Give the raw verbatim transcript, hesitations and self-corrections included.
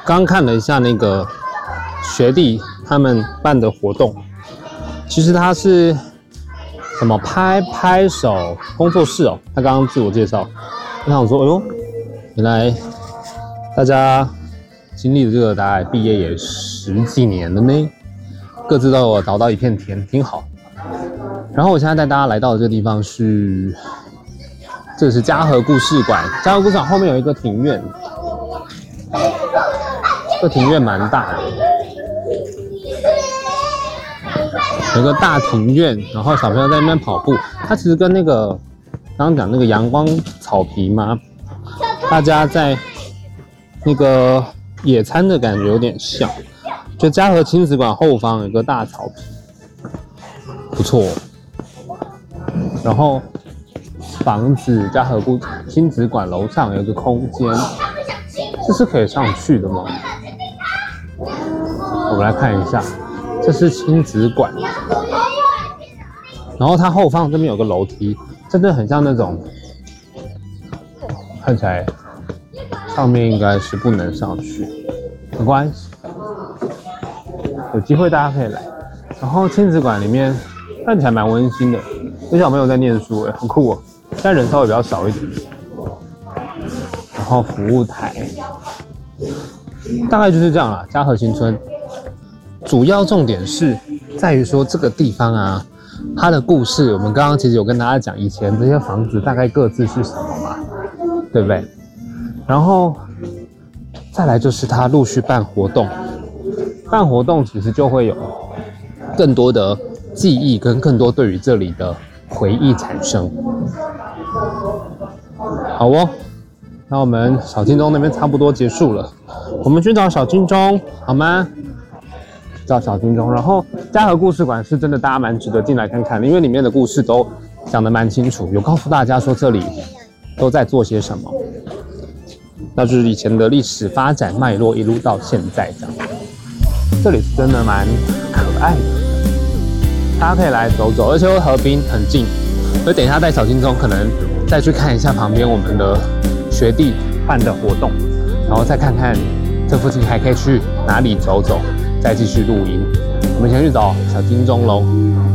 刚看了一下那个学弟他们办的活动，其实他是什么拍拍手工作室哦。他刚刚自我介绍，我想说，哎呦，原来大家经历的这个大概毕业也十几年了呢，各自都有找到一片天，挺好。然后我现在带大家来到的这个地方是，这是嘉禾故事馆。嘉禾故事馆后面有一个庭院。这庭院蛮大的，有个大庭院，然后小朋友在那边跑步。它其实跟那个刚刚讲那个阳光草皮嘛，大家在那个野餐的感觉有点像。就嘉禾亲子馆后方有个大草皮，不错。然后房子嘉禾故亲子馆楼上有个空间，这是可以上去的吗？我们来看一下，这是亲子馆，然后它后方这边有个楼梯，真的很像那种，看起来上面应该是不能上去，没关系，有机会大家可以来。然后亲子馆里面看起来蛮温馨的，有小朋友在念书，哎，很酷哦。现在人稍微比较少一点。然后服务台，大概就是这样啦。嘉禾新村。主要重点是在于说这个地方啊，它的故事，我们刚刚其实有跟大家讲，以前这些房子大概各自是什么嘛，对不对？然后再来就是它陆续办活动，办活动其实就会有更多的记忆跟更多对于这里的回忆产生。好哦，那我们小金钟那边差不多结束了，我们去找小金钟好吗？叫小金钟，然后嘉禾故事馆是真的大家蛮值得进来看看的，因为里面的故事都讲得蛮清楚，有告诉大家说这里都在做些什么，那就是以前的历史发展脉络一路到现在这样。这里是真的蛮可爱的，大家可以来走走，而且河滨很近，所以等一下带小金钟可能再去看一下旁边我们的学弟办的活动，然后再看看这附近还可以去哪里走走。再继续录音，我们先去找小金钟喽。